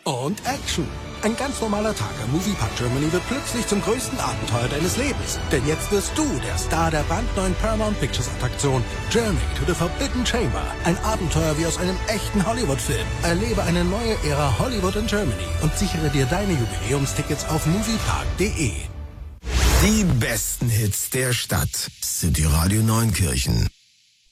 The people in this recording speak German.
und Action. Ein ganz normaler Tag am Moviepark Germany wird plötzlich zum größten Abenteuer deines Lebens. Denn jetzt wirst du der Star der brandneuen Paramount Pictures Attraktion Journey to the Forbidden Chamber. Ein Abenteuer wie aus einem echten Hollywood-Film. Erlebe eine neue Ära Hollywood in Germany und sichere dir deine Jubiläumstickets auf moviepark.de. Die besten Hits der Stadt. City Radio Neunkirchen.